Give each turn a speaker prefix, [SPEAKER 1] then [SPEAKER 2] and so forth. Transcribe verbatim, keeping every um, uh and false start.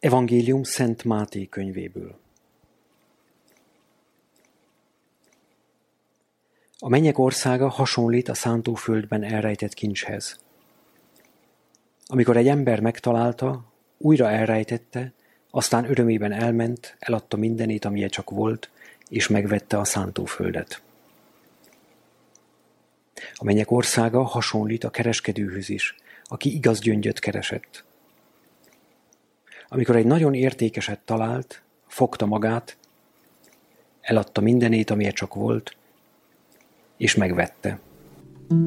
[SPEAKER 1] Evangélium Szent Máté könyvéből. A mennyek országa hasonlít a szántóföldben elrejtett kincshez. Amikor egy ember megtalálta, újra elrejtette, aztán örömében elment, eladta mindenét, amilyen csak volt, és megvette a szántóföldet. A mennyek országa hasonlít a kereskedőhöz is, aki igaz gyöngyöt keresett. Amikor egy nagyon értékeset talált, fogta magát, eladta mindenét, amilyen csak volt, és megvette.